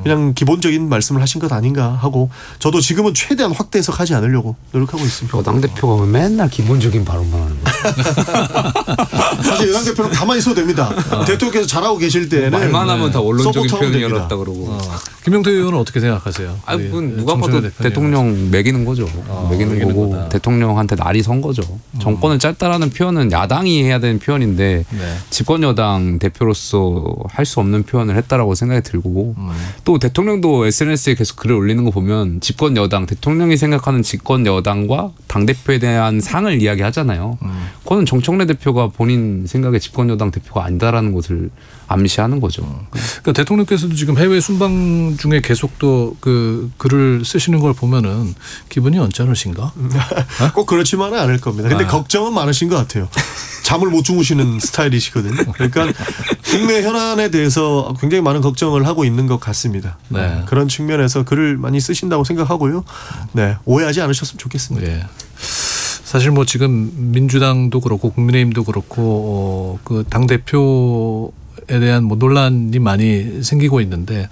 그냥 기본적인 말씀을 하신 것 아닌가 하고 저도 지금은 최대한 확대해서 가지 않으려고 노력하고 있습니다. 여당 대표가 맨날 기본적인 발언만 하는 거예요. 사실 여당 대표는 가만히 있어도 됩니다. 대통령께서 잘하고 계실 때는 말만 하면 다 원론적인 서포트하면 표현이었다 그러고. 김용태 의원은 어떻게 생각하세요? 아니, 누가 봐도 대통령 매기는 거죠. 매기는 거고 거다. 대통령한테 날이 선 거죠. 정권을 짰다라는 표현은 야당이 해야 되는 표현인데 집권 여당 대표로서 할 수 없는 표현을 했다라고 생각이 들고 또 대통령도 SNS에 계속 글을 올리는 거 보면 집권 여당 대통령이 생각하는 집권 여당과 당 대표에 대한 상을 이야기하잖아요. 그거는 정청래 대표가 본인 생각에 집권 여당 대표가 아니다라는 것을 암시하는 거죠. 그러니까 대통령께서도 지금 해외 순방 중에 계속 또 그 글을 쓰시는 걸 보면은 기분이 언짢으신가? 꼭 그렇지만은 않을 겁니다. 근데 걱정은 많으신 것 같아요. 잠을 못 주무시는 스타일이시거든요. 그러니까 국내 현안에 대해서 굉장히 많은 걱정을 하고 있는 것 같습니다. 네. 그런 측면에서 글을 많이 쓰신다고 생각하고요. 네, 오해하지 않으셨으면 좋겠습니다. 네. 사실 뭐 지금 민주당도 그렇고 국민의힘도 그렇고 그 당 대표에 대한 뭐 논란이 많이 생기고 있는데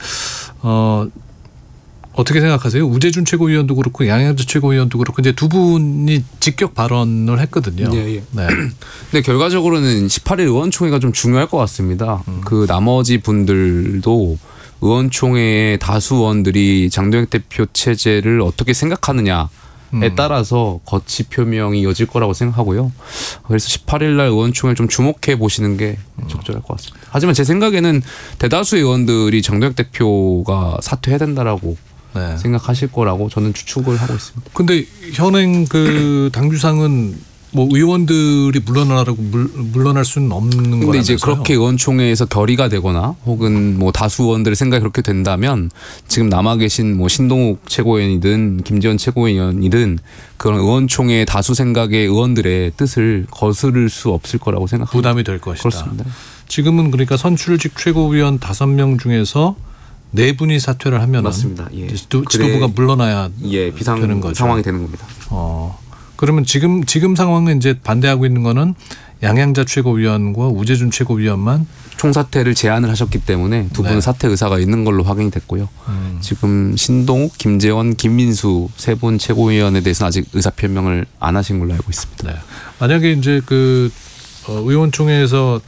어떻게 생각하세요? 우재준 최고위원도 그렇고 양양자 최고위원도 그렇고 이제 두 분이 직격 발언을 했거든요. 네. 근데 결과적으로는 18일 의원총회가 좀 중요할 것 같습니다. 그 나머지 분들도 의원총회의 다수 의원들이 장동혁 대표 체제를 어떻게 생각하느냐에 따라서 거치 표명이 이어질 거라고 생각하고요. 그래서 18일 날 의원총회를 좀 주목해 보시는 게 적절할 것 같습니다. 하지만 제 생각에는 대다수 의원들이 장동혁 대표가 사퇴해야 된다라고 생각하실 거라고 저는 추측을 하고 있습니다. 그런데 현행 그 당규상은 뭐 의원들이 물러날 수는 없는 거라면서요? 근데 이제 그렇게 의원총회에서 결의가 되거나 혹은 뭐 다수 의원들의 생각이 그렇게 된다면 지금 남아 계신 뭐 신동욱 최고위원이든 김재원 최고위원이든 그런 의원총회의 다수 생각의 의원들의 뜻을 거스를 수 없을 거라고 생각합니다. 부담이 될 것이다. 그렇습니다. 지금은 그러니까 선출직 최고위원 5명 중에서 4분이 사퇴를 하면 맞습니다. 예. 지도부가 물러나야 비상 되는 거죠. 상황이 되는 겁니다. 그러면 지금 상황은 이제 반대하고 있는 거는 양양자 최고위원과 우재준 최고위원만 총사퇴를 제안을 하셨기 때문에 두 분은 사퇴 의사가 있는 걸로 확인이 됐고요. 지금 신동욱, 김재원, 김민수 3분 최고위원에 대해서는 아직 의사 표명을 안 하신 걸로 알고 있습니다. 만약에 이제 그 의원총회에서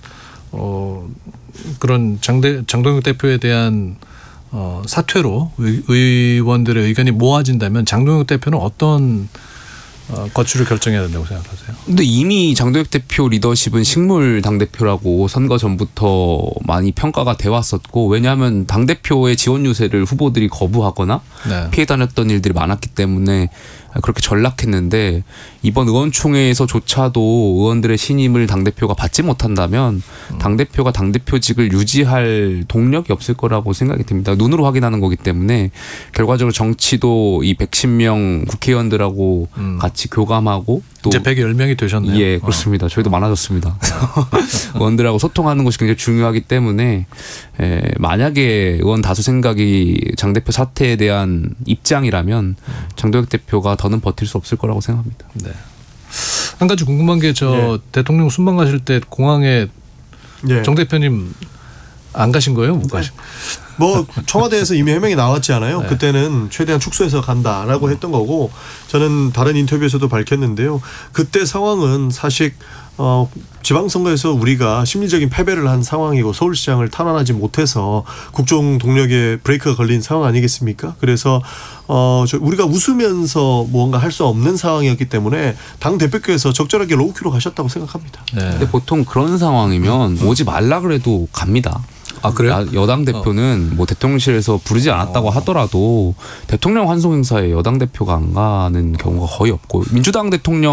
그런 장동혁 대표에 대한 사퇴로 의원들의 의견이 모아진다면 장동혁 대표는 어떤 거취를 결정해야 된다고 생각하세요? 근데 이미 장동혁 대표 리더십은 식물 당대표라고 선거 전부터 많이 평가가 돼 왔었고, 왜냐하면 당대표의 지원 유세를 후보들이 거부하거나 피해 다녔던 일들이 많았기 때문에 그렇게 전락했는데, 이번 의원총회에서조차도 의원들의 신임을 당대표가 받지 못한다면 당대표가 당대표직을 유지할 동력이 없을 거라고 생각이 듭니다. 눈으로 확인하는 거기 때문에 결과적으로 정치도 이 110명 국회의원들하고 같이 교감하고 또 이제 110명이 되셨네요. 예, 그렇습니다. 저희도 많아졌습니다. 의원들하고 소통하는 것이 굉장히 중요하기 때문에 만약에 의원 다수 생각이 장 대표 사퇴에 대한 입장이라면 장동혁 대표가 더는 버틸 수 없을 거라고 생각합니다. 네. 한 가지 궁금한 게 대통령 순방 가실 때 공항에 정 대표님 안 가신 거예요? 못 가신 거예요? 뭐 청와대에서 이미 해명이 나왔지 않아요. 그때는 최대한 축소해서 간다라고 했던 거고, 저는 다른 인터뷰에서도 밝혔는데요. 그때 상황은 사실 지방선거에서 우리가 심리적인 패배를 한 상황이고 서울시장을 탈환하지 못해서 국정 동력에 브레이크가 걸린 상황 아니겠습니까? 그래서 우리가 웃으면서 무언가 할 수 없는 상황이었기 때문에 당 대표께서 적절하게 로우큐로 가셨다고 생각합니다. 근데 보통 그런 상황이면 오지 말라 그래도 갑니다. 아, 그래요? 여당 대표는 뭐 대통령실에서 부르지 않았다고 하더라도 대통령 환송 행사에 여당 대표가 안 가는 경우가 거의 없고, 민주당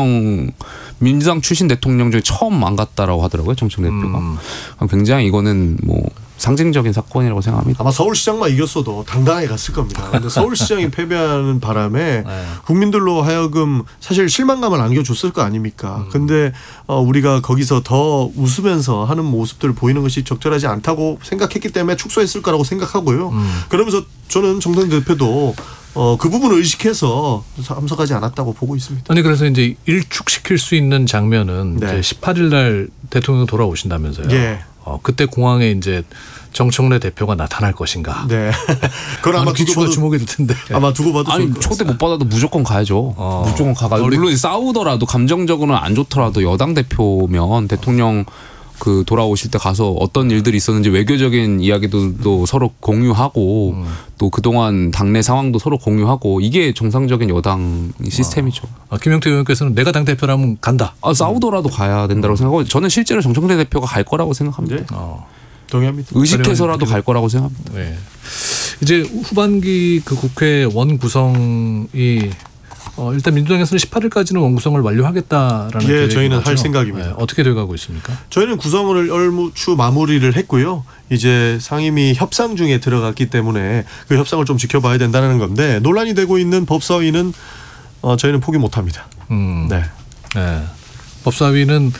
출신 대통령 중에 처음 안 갔다라고 하더라고요, 정청 대표가. 굉장히 이거는 뭐 상징적인 사건이라고 생각합니다. 아마 서울시장만 이겼어도 당당하게 갔을 겁니다. 그런데 서울시장이 패배하는 바람에 국민들로 하여금 사실 실망감을 안겨줬을 거 아닙니까? 근데 우리가 거기서 더 웃으면서 하는 모습들을 보이는 것이 적절하지 않다고 생각했기 때문에 축소했을 거라고 생각하고요. 그러면서 저는 정당 대표도 그 부분을 의식해서 참석하지 않았다고 보고 있습니다. 아니, 그래서 이제 일축시킬 수 있는 장면은 이제 18일 날 대통령 돌아오신다면서요. 그때 공항에 이제 정청래 대표가 나타날 것인가. 네. 그건 아마 주가 주목이 될 텐데. 아마 두고 봐도 아니 초대 못 받아도 무조건 가야죠. 무조건 가가지고 물론 싸우더라도 감정적으로는 안 좋더라도 여당 대표면 대통령 그 돌아오실 때 가서 어떤 일들이 있었는지 외교적인 이야기도 서로 공유하고 또 그동안 당내 상황도 서로 공유하고 이게 정상적인 여당 시스템이죠. 김영태 의원께서는 내가 당대표라면 간다. 싸우더라도 가야 된다고 생각하고 저는 실제로 정청래 대표가 갈 거라고 생각합니다. 네. 동의합니다. 의식해서라도 갈 거라고 생각합니다. 네. 이제 후반기 그 국회 원 구성이 일단 민주당에서는 18일까지는 원구성을 완료하겠다라는 예, 저희는 맞죠? 할 생각입니다. 네, 어떻게 돼가고 있습니까? 저희는 구성을 얼추 마무리를 했고요. 이제 상임위 협상 중에 들어갔기 때문에 그 협상을 좀 지켜봐야 된다는 건데 논란이 되고 있는 법사위는 저희는 포기 못합니다. 네. 네. 법사위는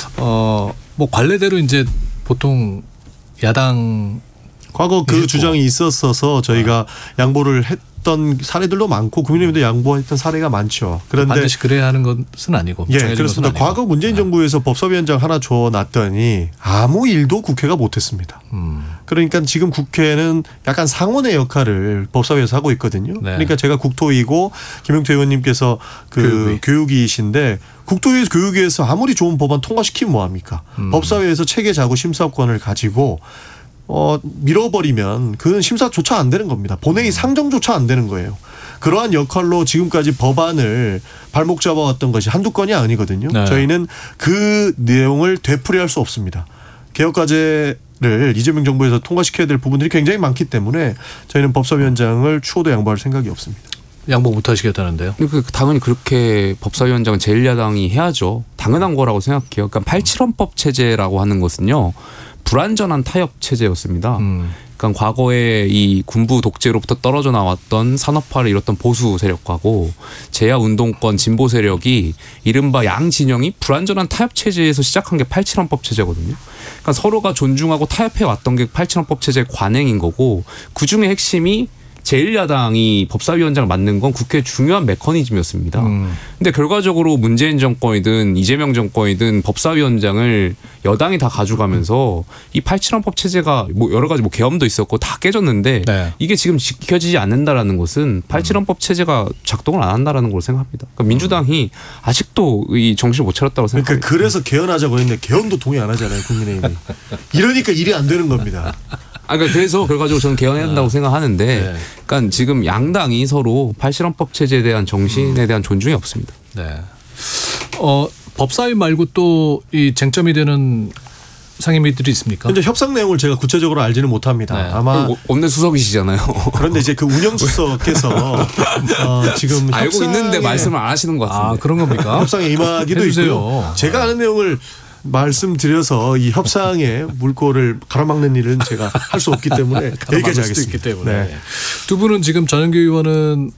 뭐 관례대로 이제 보통 야당 과거 그 주장이 있었어서 저희가 양보를 했던 사례들도 많고 국민의힘도 양보했던 사례가 많죠. 그런데 반드시 그래야 하는 것은 아니고. 예, 그렇습니다. 과거 문재인 정부에서 법사위원장 하나 줘놨더니 아무 일도 국회가 못했습니다. 그러니까 지금 국회는 약간 상원의 역할을 법사위에서 하고 있거든요. 네. 그러니까 제가 국토위고 김영태 의원님께서 그 교육위이신데 국토위에서 교육위에서 아무리 좋은 법안 통과시키면 뭐합니까? 법사위에서 체계 자구 심사권을 가지고 밀어버리면 그건 심사조차 안 되는 겁니다. 본회의 상정조차 안 되는 거예요. 그러한 역할로 지금까지 법안을 발목 잡아왔던 것이 한두 건이 아니거든요. 네. 저희는 그 내용을 되풀이할 수 없습니다. 개혁과제를 이재명 정부에서 통과시켜야 될 부분들이 굉장히 많기 때문에 저희는 법사위원장을 추호도 양보할 생각이 없습니다. 양보 못 하시겠다는데요? 당연히 그렇게 법사위원장은 제1야당이 해야죠. 당연한 거라고 생각해요. 그러니까 87헌법 체제라고 하는 것은요. 불완전한 타협 체제였습니다. 그러니까 과거에 이 군부 독재로부터 떨어져 나왔던 산업화를 이뤘던 보수 세력하고 제야 운동권 진보 세력이 이른바 양 진영이 불완전한 타협 체제에서 시작한 게 87헌법 체제거든요. 그러니까 서로가 존중하고 타협해 왔던 게 87헌법 체제의 관행인 거고 그중에 핵심이 제1야당이 법사위원장을 맡는 건 국회의 중요한 메커니즘이었습니다. 근데 결과적으로 문재인 정권이든 이재명 정권이든 법사위원장을 여당이 다 가져가면서 이 87헌법 체제가 뭐 여러 가지 뭐 계엄도 있었고 다 깨졌는데 네. 이게 지금 지켜지지 않는다라는 것은 87헌법 체제가 작동을 안 한다라는 걸 생각합니다. 그러니까 민주당이 아직도 이 정신을 못 차렸다고 생각합니다. 그러니까 그래서 개헌하자고 했는데 개헌도 동의 안 하잖아요, 국민의힘이. 이러니까 일이 안 되는 겁니다. 그래서 결과적으로 저는 개헌해야 한다고 생각하는데, 네. 그러니까 지금 양당이 서로 87헌법 체제에 대한 정신에 대한 존중이 없습니다. 네. 법사위 말고 또 이 쟁점이 되는 상임위들이 있습니까? 현재 협상 내용을 제가 구체적으로 알지는 못합니다. 네. 아마 원내 수석이시잖아요. 그런데 이제 그 운영 수석께서 지금 알고 있는데 말씀을 안 하시는 것 같은데. 아, 그런 겁니까? 협상에 임하기도 있고요. 제가 아는 내용을 말씀드려서 이 협상에 물꼬를 가로막는 일은 제가 할 수 없기 때문에 여기까지 하겠습니다. 네. 두 분은 지금 전현기 의원은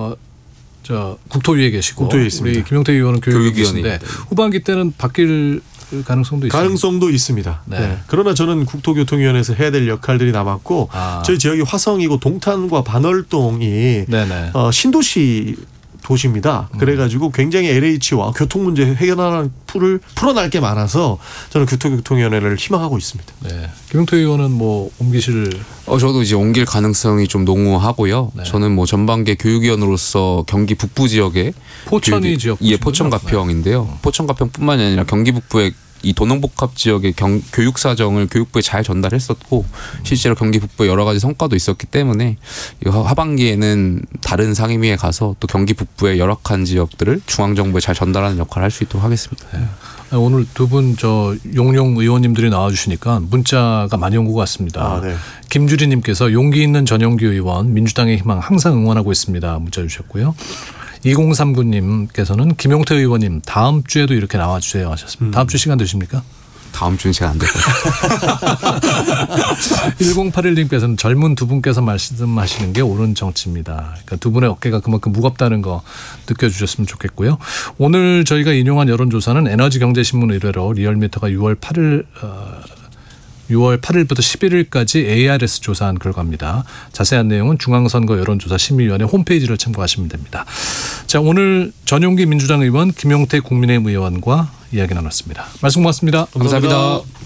국토위에 계시고 국토위에 있습니다. 우리 김영태 의원은 교육위에 계신데 후반기 때는 바뀔 가능성도 있습니다. 가능성도 있습니다. 네. 네. 그러나 저는 국토교통위원회에서 해야 될 역할들이 남았고 저희 지역이 화성이고 동탄과 반월동이 신도시 도시입니다. 그래가지고 굉장히 LH와 교통 문제 해결하는 풀을 풀어날 게 많아서 저는 국토교통위원회를 희망하고 있습니다. 네. 김영태 의원은 뭐 옮기실? 저도 이제 옮길 가능성이 좀 농후하고요. 네. 저는 뭐 전반기 교육위원으로서 경기 북부 지역에 포천이 지역 포천 가평인데요. 포천 가평뿐만이 아니라 경기 북부의 이 도농복합 지역의 교육 사정을 교육부에 잘 전달했었고 실제로 경기 북부에 여러 가지 성과도 있었기 때문에 하반기에는 다른 상임위에 가서 또 경기 북부의 열악한 지역들을 중앙정부에 잘 전달하는 역할을 할 수 있도록 하겠습니다. 네. 오늘 두 분 용용 의원님들이 나와주시니까 문자가 많이 온 것 같습니다. 네. 김주리님께서 용기 있는 전영기 의원 민주당의 희망 항상 응원하고 있습니다. 문자 주셨고요. 2039님께서는 김용태 의원님 다음 주에도 이렇게 나와주세요 하셨습니다. 다음 주 시간 되십니까? 다음 주는 제가 안 될 것 같아요. 1081님께서는 젊은 두 분께서 말씀하시는 게 옳은 정치입니다. 그러니까 두 분의 어깨가 그만큼 무겁다는 거 느껴주셨으면 좋겠고요. 오늘 저희가 인용한 여론조사는 에너지경제신문 의뢰로 리얼미터가 6월 8일부터 11일까지 ARS 조사한 결과입니다. 자세한 내용은 중앙선거 여론조사 심의위원회 홈페이지를 참고하시면 됩니다. 자, 오늘 전용기 민주당 의원, 김용태 국민의힘 의원과 이야기 나눴습니다. 말씀 고맙습니다. 감사합니다.